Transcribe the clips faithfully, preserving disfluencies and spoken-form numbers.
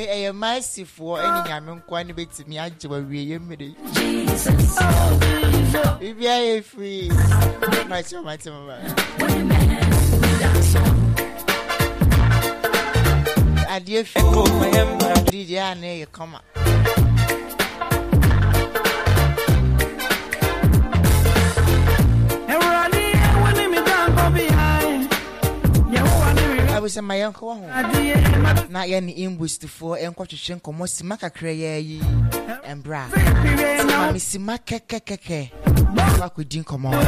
a merciful any yaman quite a bit to me. I do a real midday. If you are free, not so much. I dear feel my ember, did you come up? I was in my uncle home. Not any inbush to four and quite a shank or most maca cray and bra. Missy Maca keke. What could you come on?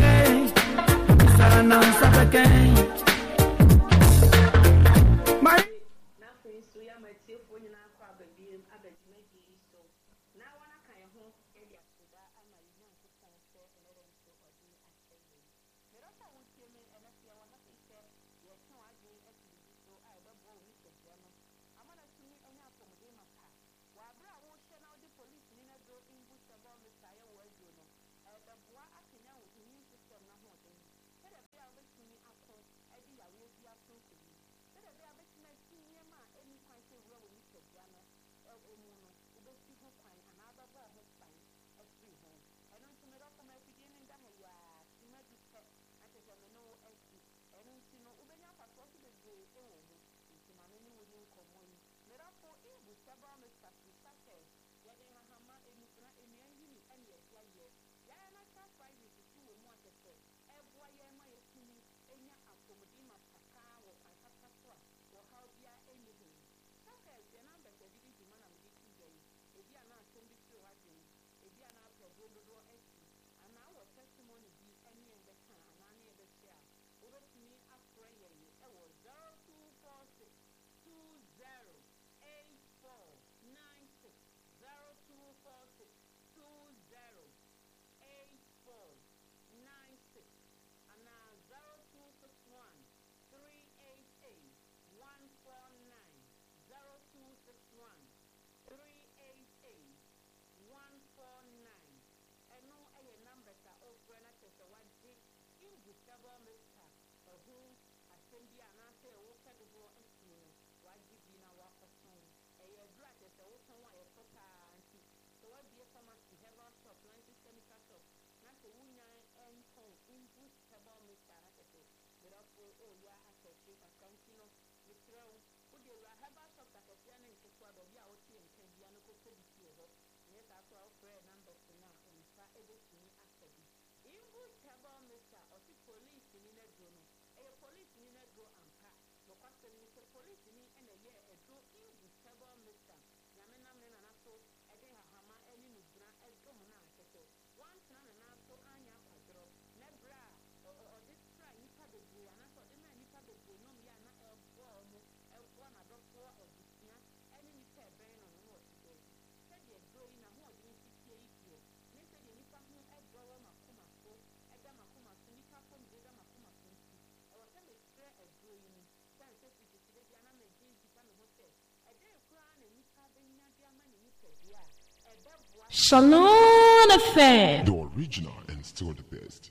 Shalom F M. The original and still the best.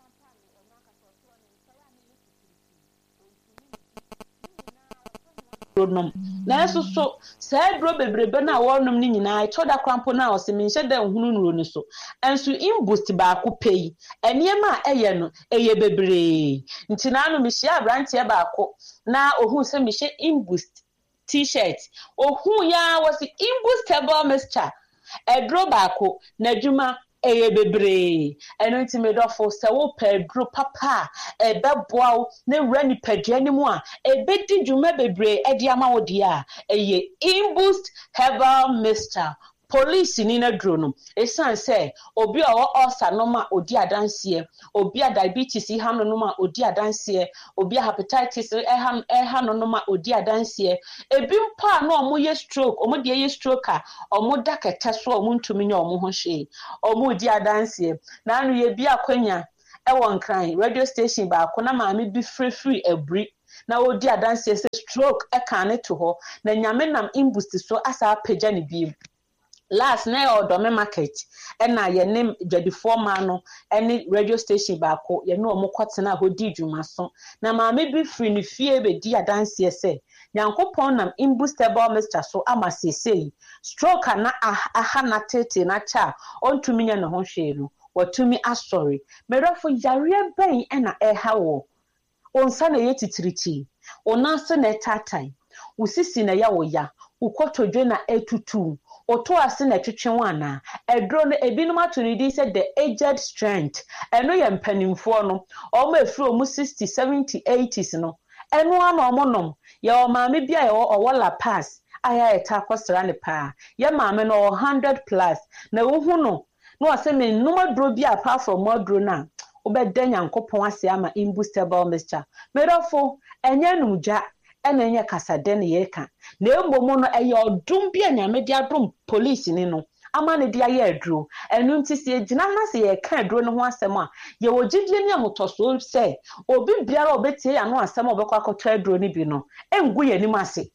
nom na eso so say dro bebrebe na wonom ni nyina ito da krampo na o se menhye da nhunu nuro ni so enso in boost ba ko pei enema eye no eye bebre nti na no mehia abrantie ba ko na ohun se mehye in boost t-shirt ohun ya was in boostable mixture edro ba ko na dwuma eye bebre eno nti me dofo se wo pedro papa e beboa na wura ni padua ni mu a e bedi dwuma bebre e di ama wo dia eye in boost herbal mixture police ni na dro no esan say obi o osa no ma odi adanse obi a diabetes ha no ma odi adanse obi a hepatitis e ha e ha no ma odi adanse ebi mpa na omo ye stroke omo de ye stroke a omo dakete so omo ntumi nya omo ho hwe omo odi adanse na anu ye bi akwanya e won kran radio station ba ko na maame bi free free abri na odi adanse say stroke e kan ne to ho na nyame nam imboost so asa pagya ne bi last na odome market na ye ne dwadifo ma no ene radio station ba ko ye ne omokwotena hodi dwuma so na maame bi free ne fie be di adanse ese nyankopon nam imboostable mixture so ama sesei stroke na aha na tete na cha ontumi nya ne ho hwe no watumi asori merofo yare ben na eha wo onsa na ye titiriti onase na tatai usisi na ya wo ya ukotodwe na etutu oto ase na twetwe na edro no ebinom atonidi se the aged strength eno ye mpanimfo no omo efri omu sixty seventy eighties no eno ana omo nom ye o maame bia ye o wala pass aya eta kwosra ne pa ye maame no one hundred plus na wo hu no no ase me numa dro bia apart from modro na obeda nyankopon ase ama imboostable mixture merofo enye numja ena enye kasade ne yeka na embomo no eye odum bia nyame dia dum police ni no ama ne dia ye aduro enu nti se egina na se ye ka aduro no ho asem a ye wogidie ne amotoso se obi biara obetie ya no asem obekwa akoto aduro ni bi no engu ye nim ase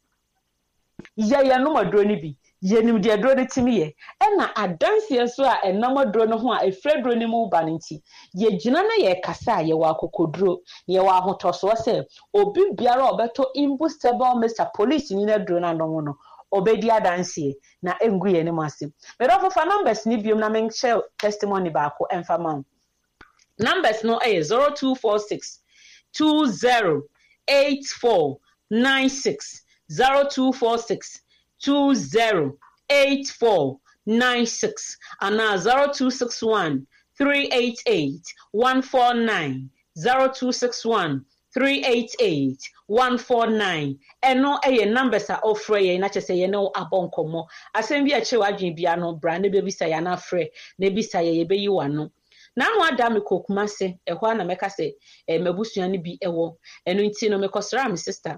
ye ye no aduro ni bi ye nim dia aduro ni timi ye ena adanse so a enam aduro no ho a efreduro ni mu ba nti ye gina na ye kasa ye wa akokoduro ye wa ahotoso se obi biara obeto imboostable mixture police ni na aduro na no no obedi adanse na engu ye nim ase me do for numbers ni biom na men share testimony ba ko enfama numbers no eh zero two four six two zero eight four nine six zero two four six two zero eight four nine six and now zero two six one three eight eight one four nine zero two six one three eight eight one four nine eno eye numbers are offer ye na chese ye no abonkomo asem bi a che wadwen bia no bra ne bebisa ya na frɛ ne bisa ye ye beyi wano na no adam kokuma se ehwa na meka se e mabusua ne bi ewo eno nti no mekosra me sister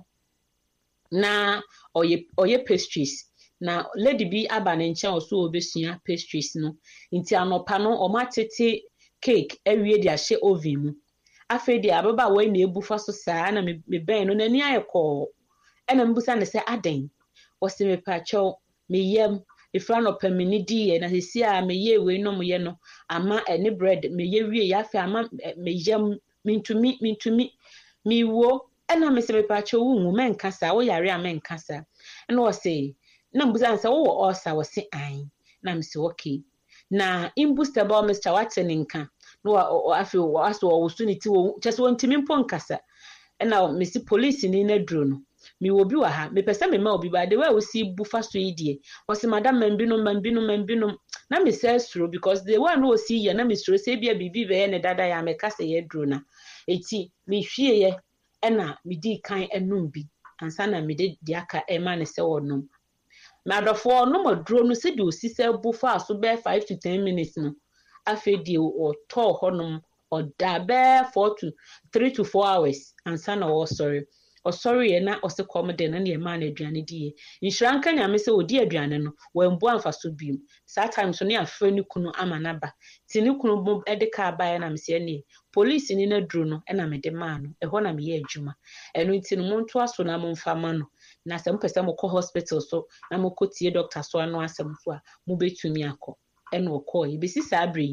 na oye oye pastries na lady bi aba ne nche oso obesua pastries no nti anopa no o matete cake ewie dia hye oven mu afa dia ababa we na ebufa so saa na me ben no nani ayekọ ena mbusa ne se aden o se me pacho me yem ifra no pamini die na sesi a me ye we no mo ye no ama ene bread me ye wie ya fa ama me yem mintumi mintumi mi wo ena me se me pacho wu men kasa wo yare a men kasa ena o se na mbusa nsa wo osa wo se an na me se okay na imboostable mixture wate ninka no afi wo aso wo suniti wo chese wo ntimi mpo nkasa ena me si police ni na duro no mi wo bi wa ha me pese me ma obi ba de we wo si bufa so yidie wo se madam mambino mambino mambino na me say suro because the one wo si ye na me suro se bia bibi be ne dada ya me kasa ye duro na eti me hwie ye ena me di kan enum bi ansa na me de diaka e ma ne se wonum madofo no maduro no se di osise bufa so be five to ten minutes no afedi o to honum o da be four to three to four hours ansa na wo sorry o sorry ye na o se kom de na ne ma na aduane die insuranka nya me se odi aduane no wambu amfa so biom saa time so ne afra ni kunu amanaba ti ni kunu bo edeka ba na me se ne police ni na duro no na me de ma no e ho na me ye adwuma eno nti no monto aso na momfa ma no na se mpese mo ko hospital so na mo ko tie doctor so ano asem so a mo betumi akọ eno ko e besi saa brin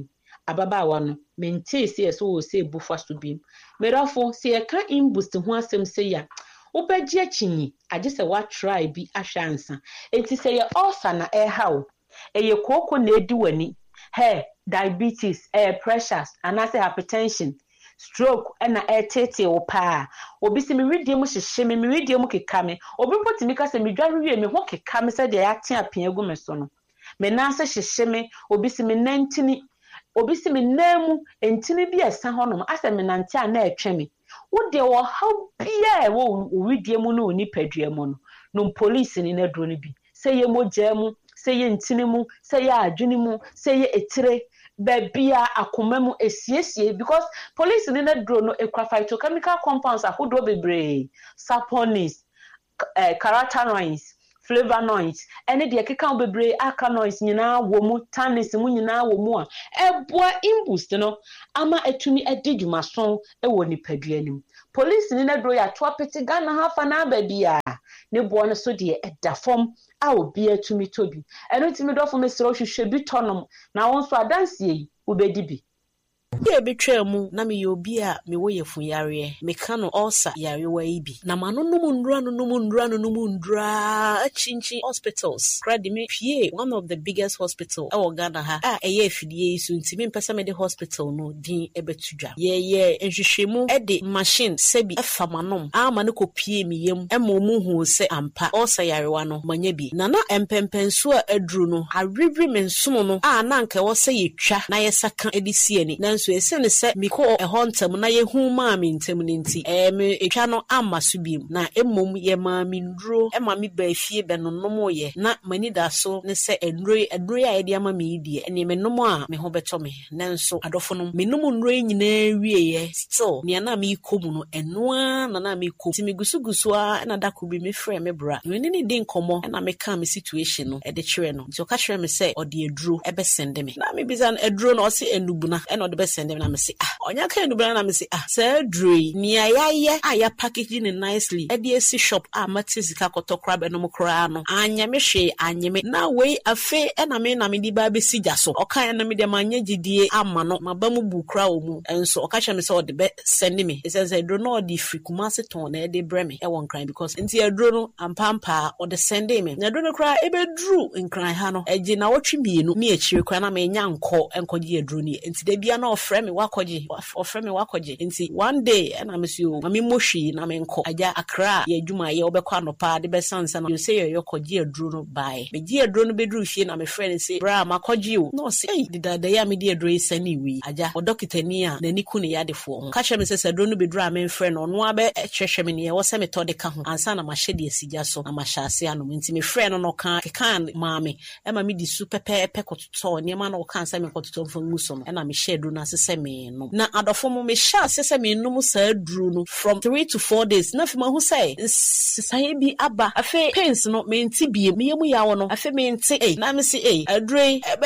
ababaawa no mente se so wo se bufa so bim merafo se ye ka imboost ho asem se ya wobegye achinyi agye se wa try bi ahwansa enti se ye ulcer na e hawo eye koko na edi wani he diabetes eh pressures anase hypertension stroke na e tete wo pa obi se me redie mu hyehye me me redie mu keka me obi potimi ka se me dware wie me ho keka me se de ya te apia gu me so no me na se hyehye me obi se me nantini obi se me namu entini bi esa honom ase me nante a na etwe me wo de wo how bia wo redie mu no ni padua mu no no police ni na dro no bi se ye mogya mu se ye ntini mu se ye adwini mu se ye etire bebia akoma mu esiesie because police ni na dro no ekwa phytochemical compounds ahodo bebre saponis eh carotenoids flavonoids ene de keka bebre alkaloids nyina wo mu tannins mu nyina wo mu a eboa imboost no ama etumi edidwuma so ewo nipadua nim police ni na dro ya to apete Ghana hafa na babia ne bo no so de eda fom a obi atumi tobi eno timi dofo mesro hwehwe bi tonom na won so adanse yi obedi bi ye betwa mu na me obi a me wo ye funyare me ka no ulcer yare wa ibi na mano no mu ndura no mu ndura no mu ndura achinchi hospitals grade me pie one of the biggest hospital e wo Ghana ha a eye afidie isu ntimi mpesa me de hospital no din ebetudwa ye ye enhwehwemu e de machine sebi e fa manom a ma ne ko pie mi yem e mo mu hu se ampa ulcer yare wa no manya bi na na empempenso a aduru no awewre mensom no a na nka wo se yetwa na yesaka edisi ani na so esene se miko e hontam na ye hu ma mi ntem nti e me etwa no amma so biem na emmom ye ma mi nduro e ma mi ba fie be no nom ye na mani da so ne se enduro enduro ya ye de ama mi die ene me nom a me ho beto me nanso adofo no me nom nduro nyina wie ye still ne na mi komu no eno a na na mi komu ti mi gusugusu a na da ko bi me frɛ me bra me ne ne din komo na me ka me situation no e de kire no so ka kire me se o de eduro e be sende me na me bizan eduro no o se enubuna e no de be send them na me say ah onya kan du bra na me say ah say drui ni ayaye aya packaging nicely e dey see shop ah matizika kotokra be no mkra no anya me hwe anya me na we afe e na me na me di ba be sigya so okan na me de manya gidie ama no mabamu bukra o mu enso okacha me say o de be send me e say say dro no di frikuma se ton na e de bre me e won kran because nti e dro no ampampa o de send me na dro no kra e be dru nkran ha no eji na wotwe mienu mi akire kra na me nya nko enkoje e dro ni nti de bia na ofre me wakoje ofre me wakoje nti one day na me si o mami moshi na me nko aja akra ye adwuma ye obekwa no pa de be sansa na you say ye yokoje aduro no bai me ji aduro no bedru hie na me friend say bra makoje o no say didada ya me di aduro isani wi aja o doctor ni a na niku ne yadefo ho ka che me say aduro no bedru a me friend no no abe hwehwe me ne ye wo se me to de ka ho ansa na ma hye sigya so na ma hyase ano nti me friend no kan kan maame e ma me di super pepe kototo ne ma na o kan sa me kototo mfa muso no e na me hye aduro na se me no na adofo mo me sha se me no sa aduru no from three to four days na fima hu say sai bi aba afi pains no me nti bie me yemu yawo no afi me nti eh na me say eh aduru ebe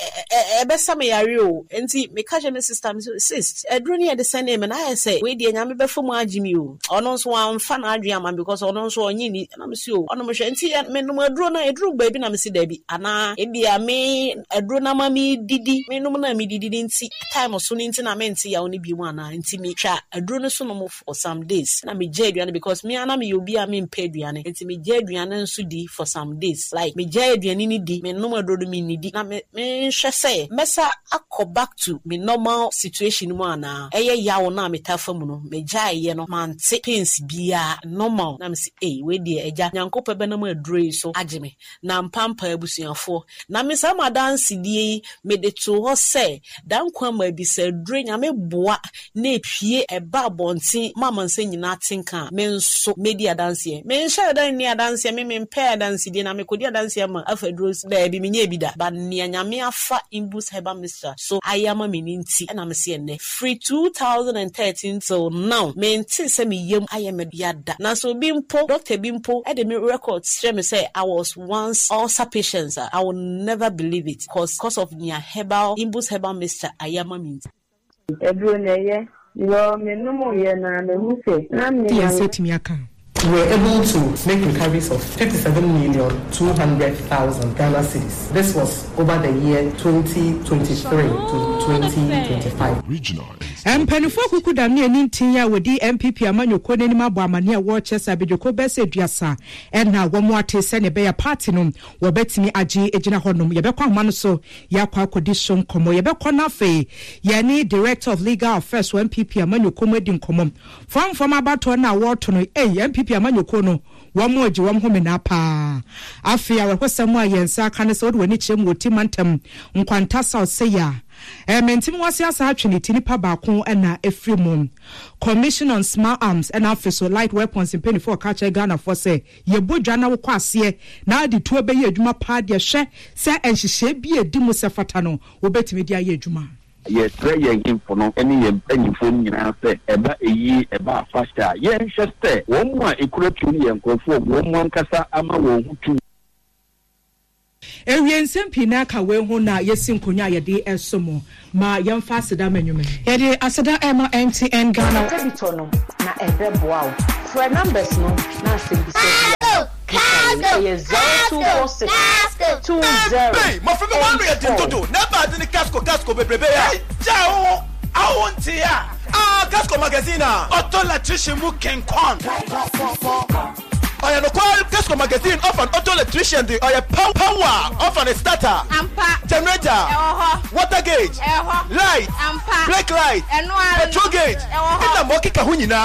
ebe sa me yare o nti me ka je me sister me sis aduru ne de send me na say we de nyame be fo mu agimi o ono so amfa na adwe ama because ono so onyi ni na me say o ono me hwe nti me no aduru na aduru ba bi na me say da bi ana e bia me aduru na ma me didi me no na me didi nti time so ni nti na me nti ya oni bi mu ana nti me twa aduro no so no for some days na me je aduane because me ana me obi a me mpa aduane nti me je aduane nso di for some days like me je aduane ni di me no aduro mi ni di na me me hwe say mesa akọ back to me normal situation mu ana eye yawo na me tafa mu no me jaaye no mante pains bia normal na me say eh we di eja nyankopa be na ma aduro so ageme na mpampa abusuafo na me sa ma dance die me de to ho say dan kwa ma bi sa aduro nyame boa na epie eba bontin mama nse nyina tinka me nso media dance me nsha dan ni dance me me mpa dance die na me kodi dance ma afa aduro da bi me nya bi da ba ne nyame afa imbus heba mister so ayama me ninti na me se ne free two thousand thirteen till now me nti se me yem ayama bia da na so bimpo doctor bimpo e de me records share me say I was once ulcer patient. I will never believe it because cause of nya herbal imbus heba mister ayama me Edro ne ye yo me no mo ye na me hu se na me ya set me aka we were able to make recoveries of fifty-seven million two hundred thousand Ghana cedis. This was over the year twenty twenty-three to twenty twenty-five. Regional. And Penifo Kukudam near Nintia with the M P P Amanyo Konenima Bamania Watches Abijoko Bese Diasa and now one more to send a bear partinum or betting Aji Ejina Honum Yabekwa Manoso Yakwa Kodishon Komo Yabekwa Nafe Yani Director of Legal Affairs M P P Amanyo Komedin Komom from from about to an award to no M P P Amanyo Kono one more Jawam Homenapa Afia Wakosamwa Yensa Kanesod when it came with Timantem Nquantasa Seya. Mentim was ya actually tinipa bakon na efrimum. Commission on Small Arms and Officer Light Weapons in Penny for Catcher Ghana for say ye bojana wo kwase na di to be ye adwuma pa de hwe se enhihye bi edimu se fatano wo betimi dia ye adwuma. Yes, three years in for no any any phone you say eba eyi eba faster. Ye nhwese one more ekuratu ye nkofo one more kasa ama wo hutu. Ewian sempi na ka we ho na yesin konya yede esomo ma yemfa aseda manyume yede aseda ema M T N Ghana no na ebeboa for numbers no na sembise zero two four six two zero hey my friend one way to do never did casco casco bebrebe ya jao awontia ah casco magazine auto electrician mu kenkon I no call Casco magazine off an auto electrician the or power power off an starter ampa generator uh-huh. Water gauge uh-huh. Light ampa brake light petrol gauge uh-huh. Ina moki kahunyina